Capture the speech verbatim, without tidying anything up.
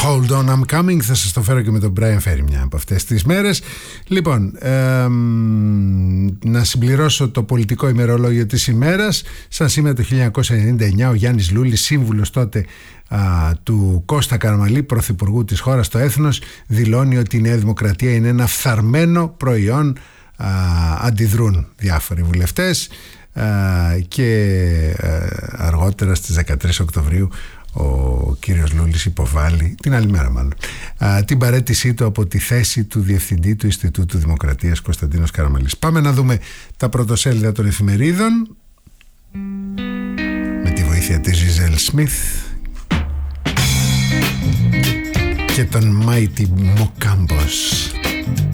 Hold on, I'm coming. Θα σας το φέρω και με τον Brian Ferry μια από αυτές τις μέρες. Λοιπόν, ε, να συμπληρώσω το πολιτικό ημερολόγιο της ημέρας. Σαν σήμερα το χίλια εννιακόσια ενενήντα εννιά, ο Γιάννης Λούλης, σύμβουλος τότε α, του Κώστα Καραμαλή, πρωθυπουργού της χώρας στο Έθνος, δηλώνει ότι η Νέα Δημοκρατία είναι ένα φθαρμένο προϊόν. Α, αντιδρούν διάφοροι βουλευτές α, και α, αργότερα στις δεκατρείς Οκτωβρίου ο κύριος Λούλης υποβάλλει, την άλλη μέρα μάλλον, α, την παραίτησή του από τη θέση του Διευθυντή του Ινστιτούτου Δημοκρατίας Κωνσταντίνος Καραμαλής. Πάμε να δούμε τα πρωτοσέλιδα των εφημερίδων με τη βοήθεια της Ριζέλ Σμιθ και τον Mighty Mocampos.